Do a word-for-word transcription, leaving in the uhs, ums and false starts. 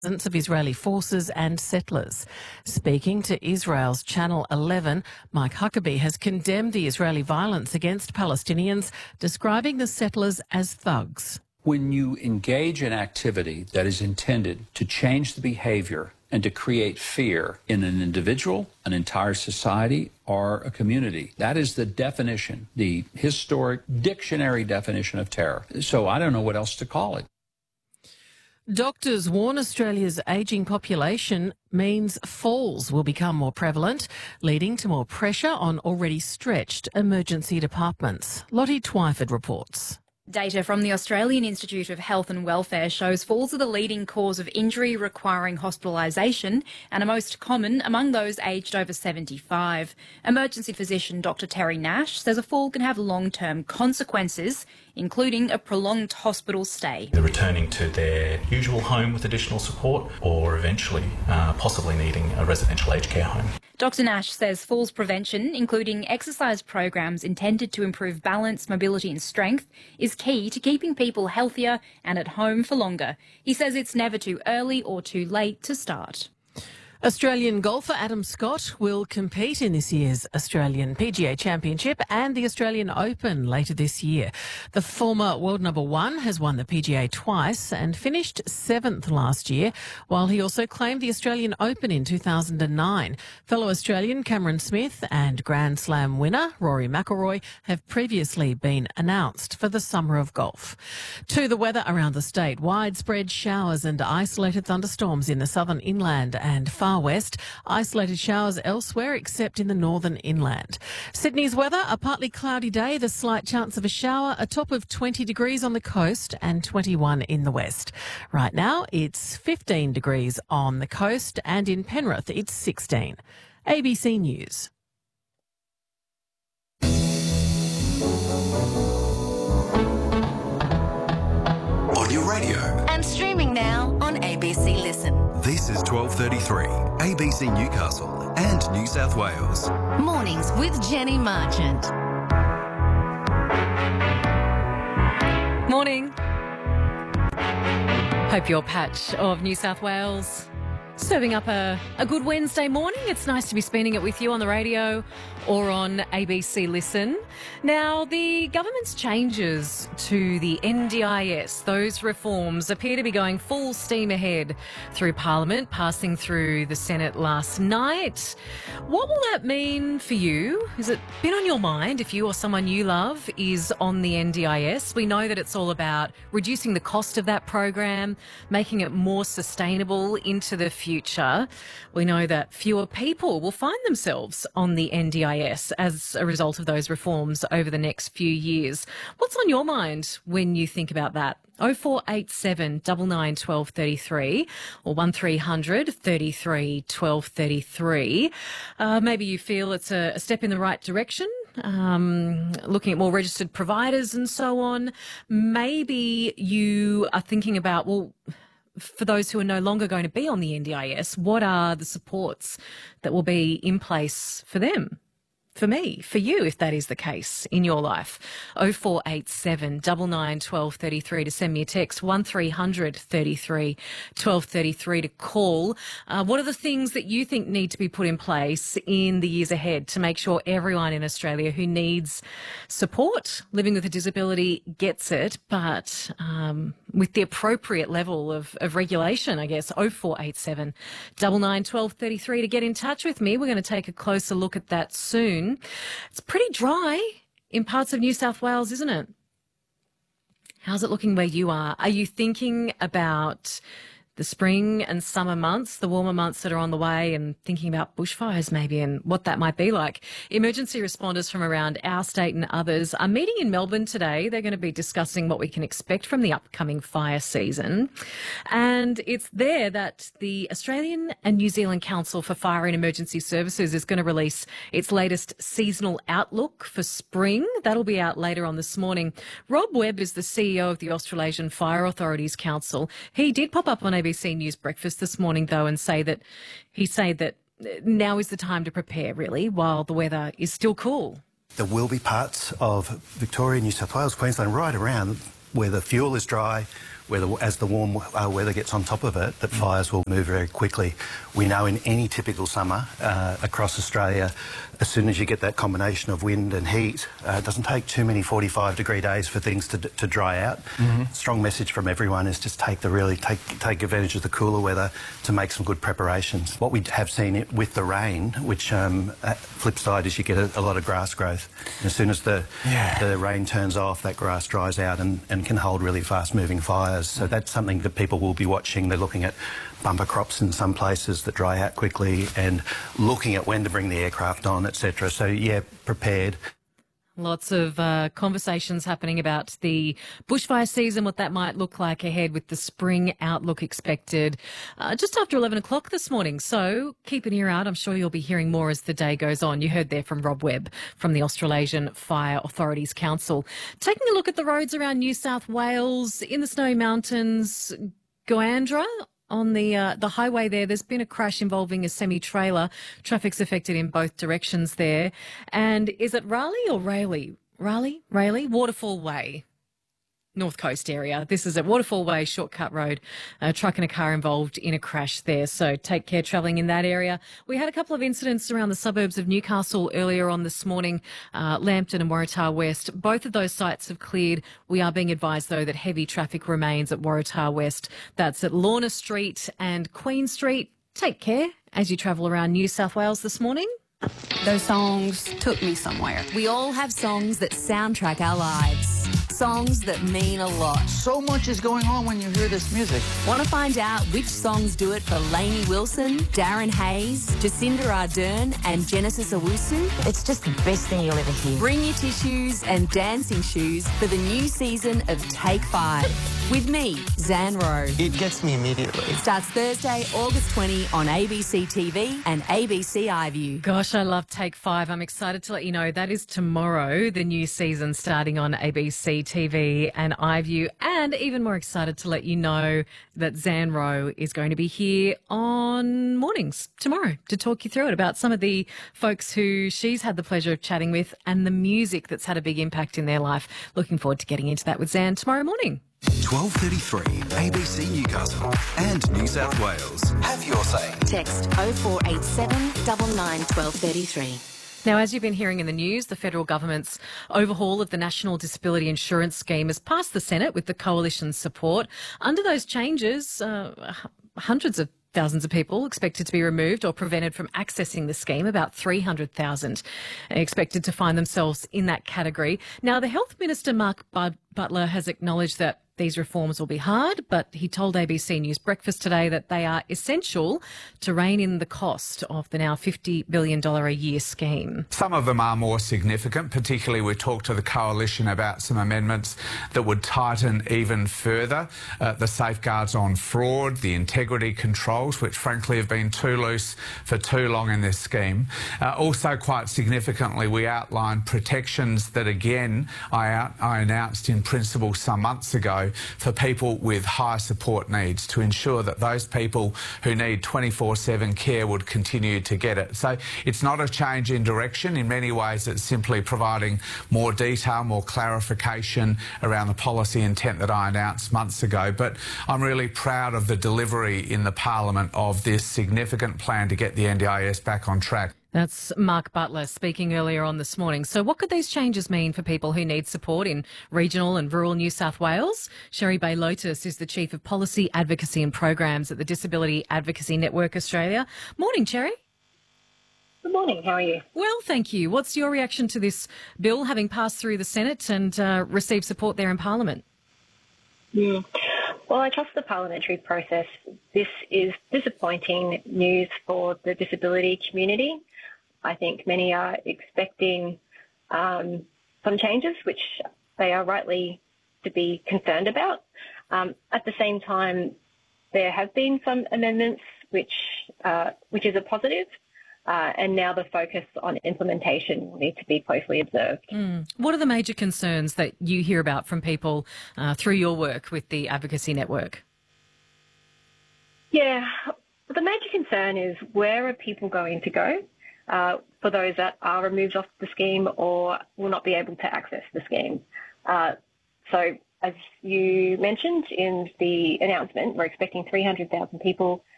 of Israeli forces and settlers. Speaking to Israel's Channel eleven, Mike Huckabee has condemned the Israeli violence against Palestinians, describing the settlers as thugs. When you engage in activity that is intended to change the behavior and to create fear in an individual, an entire society, or a community, that is the definition, the historic dictionary definition of terror. So I don't know what else to call it. Doctors warn Australia's ageing population means falls will become more prevalent, leading to more pressure on already stretched emergency departments. Lottie Twyford reports. Data from the Australian Institute of Health and Welfare shows falls are the leading cause of injury requiring hospitalisation and are most common among those aged over seventy-five. Emergency physician Doctor Terry Nash says a fall can have long-term consequences, including a prolonged hospital stay. They're returning to their usual home with additional support or eventually uh, possibly needing a residential aged care home. Doctor Nash says falls prevention, including exercise programs intended to improve balance, mobility and strength, is key to keeping people healthier and at home for longer. He says it's never too early or too late to start. Australian golfer Adam Scott will compete in this year's Australian P G A Championship and the Australian Open later this year. The former world number one has won the P G A twice and finished seventh last year, while he also claimed the Australian Open in two thousand nine. Fellow Australian Cameron Smith and Grand Slam winner Rory McIlroy have previously been announced for the summer of golf. To the weather around the state, widespread showers and isolated thunderstorms in the southern inland and far west, isolated showers elsewhere except in the northern inland. Sydney's weather, a partly cloudy day, the slight chance of a shower, a top of twenty degrees on the coast and twenty-one in the west. Right now it's fifteen degrees on the coast and in Penrith it's sixteen. A B C News. On your radio. And streaming now on A B C Listen. This is twelve thirty-three, A B C Newcastle and New South Wales. Mornings with Jenny Marchant. Morning. Hope your patch of New South Wales serving up a, a good Wednesday morning. It's nice to be spending it with you on the radio or on A B C Listen. Now, the government's changes to the N D I S, those reforms appear to be going full steam ahead through Parliament, passing through the Senate last night. What will that mean for you? Has it been on your mind if you or someone you love is on the N D I S? We know that it's all about reducing the cost of that program, making it more sustainable into the future. We know that fewer people will find themselves on the N D I S as a result of those reforms over the next few years. What's on your mind when you think about that? oh four eight seven, nine nine, one two three three or one three hundred, thirty-three, twelve thirty-three. Uh, maybe you feel it's a, a step in the right direction. Um, looking at more registered providers and so on. Maybe you are thinking about, well, for those who are no longer going to be on the N D I S, what are the supports that will be in place for them? For me, for you, if that is the case in your life. oh four eight seven, nine nine, one two three three to send me a text, one three hundred, thirty-three, twelve thirty-three to call. Uh, what are the things that you think need to be put in place in the years ahead to make sure everyone in Australia who needs support, living with a disability, gets it, but um, with the appropriate level of, of regulation, I guess. oh four eight seven, nine nine, one two three three to get in touch with me. We're going to take a closer look at that soon. It's pretty dry in parts of New South Wales, isn't it? How's it looking where you are? Are you thinking about the spring and summer months, the warmer months that are on the way, and thinking about bushfires maybe and what that might be like? Emergency responders from around our state and others are meeting in Melbourne today. They're going to be discussing what we can expect from the upcoming fire season. And it's there that the Australian and New Zealand Council for Fire and Emergency Services is going to release its latest seasonal outlook for spring. That'll be out later on this morning. Rob Webb is the C E O of the Australasian Fire Authorities Council. He did pop up on A B C News Breakfast this morning, though, and say that he said that now is the time to prepare, really, while the weather is still cool. There will be parts of Victoria, New South Wales, Queensland, right around where the fuel is dry, where the, as the warm uh, weather gets on top of it, that fires will move very quickly. We know in any typical summer uh, across Australia, as soon as you get that combination of wind and heat, uh, it doesn't take too many forty-five degree days for things to, to dry out. Mm-hmm. Strong message from everyone is just take the really take take advantage of the cooler weather to make some good preparations. What we have seen it with the rain, which um, flip side is you get a, a lot of grass growth. And as soon as the yeah. the rain turns off, that grass dries out and, and can hold really fast moving fires. So that's something that people will be watching. They're looking at bumper crops in some places that dry out quickly and looking at when to bring the aircraft on, et cetera. So, yeah, prepared. Lots of uh, conversations happening about the bushfire season, what that might look like ahead with the spring outlook expected uh, just after eleven o'clock this morning. So keep an ear out. I'm sure you'll be hearing more as the day goes on. You heard there from Rob Webb from the Australasian Fire Authorities Council. Taking a look at the roads around New South Wales, in the Snowy Mountains, Goandra. On the uh, the highway there, there's been a crash involving a semi-trailer. Traffic's affected in both directions there. And is it Raleigh or Rayleigh? Raleigh? Rayleigh? Waterfall Way. North Coast area. This is at Waterfall Way, Shortcut Road. A truck and a car involved in a crash there. So take care travelling in that area. We had a couple of incidents around the suburbs of Newcastle earlier on this morning, uh, Lambton and Waratah West. Both of those sites have cleared. We are being advised, though, that heavy traffic remains at Waratah West. That's at Lorna Street and Queen Street. Take care as you travel around New South Wales this morning. Those songs took me somewhere. We all have songs that soundtrack our lives. Songs that mean a lot. So much is going on when you hear this music. Want to find out which songs do it for Lainey Wilson, Darren Hayes, Jacinda Ardern and Genesis Owusu? It's just the best thing you'll ever hear. Bring your tissues and dancing shoes for the new season of Take Five. With me, Zan Rowe. It gets me immediately. It starts Thursday, August twentieth on A B C T V and A B C iView. Gosh, I love Take Five. I'm excited to let you know that is tomorrow, the new season starting on A B C T V and iView. And even more excited to let you know that Zan Rowe is going to be here on mornings tomorrow to talk you through it about some of the folks who she's had the pleasure of chatting with and the music that's had a big impact in their life. Looking forward to getting into that with Zan tomorrow morning. twelve thirty-three A B C Newcastle and New South Wales. Have your say. Text oh four eight seven, nine nine, one two three three. Now, as you've been hearing in the news, the federal government's overhaul of the National Disability Insurance Scheme has passed the Senate with the coalition's support. Under those changes, uh, hundreds of thousands of people expected to be removed or prevented from accessing the scheme, about three hundred thousand expected to find themselves in that category. Now, the Health Minister, Mark Butler, has acknowledged that these reforms will be hard, but he told A B C News Breakfast today that they are essential to rein in the cost of the now fifty billion dollars a year scheme. Some of them are more significant, particularly we talked to the Coalition about some amendments that would tighten even further uh, the safeguards on fraud, the integrity controls, which frankly have been too loose for too long in this scheme. Uh, also quite significantly, we outlined protections that again I, out, I announced in principle some months ago for people with high support needs to ensure that those people who need twenty-four seven care would continue to get it. So it's not a change in direction. In many ways, it's simply providing more detail, more clarification around the policy intent that I announced months ago. But I'm really proud of the delivery in the Parliament of this significant plan to get the N D I S back on track. That's Mark Butler speaking earlier on this morning. So what could these changes mean for people who need support in regional and rural New South Wales? Sherry Bay Lotus is the Chief of Policy, Advocacy and Programs at the Disability Advocacy Network Australia. Morning, Sherry. Good morning. How are you? Well, thank you. What's your reaction to this bill having passed through the Senate and uh, received support there in Parliament? Mm. Well, I trust the parliamentary process. This is disappointing news for the disability community. I think many are expecting um, some changes, which they are rightly to be concerned about. Um, at the same time, there have been some amendments, which uh, which is a positive, uh, and now the focus on implementation will need to be closely observed. Mm. What are the major concerns that you hear about from people uh, through your work with the Advocacy Network? Yeah, the major concern is where are people going to go? Uh, for those that are removed off the scheme or will not be able to access the scheme. Uh, so As you mentioned in the announcement, we're expecting three hundred thousand people